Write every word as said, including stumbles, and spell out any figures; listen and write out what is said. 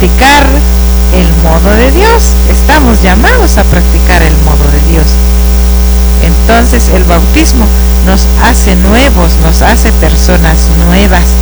practicar el modo de Dios. Estamos llamados a practicar el modo de Dios. Entonces el bautismo nos hace nuevos, nos hace personas nuevas.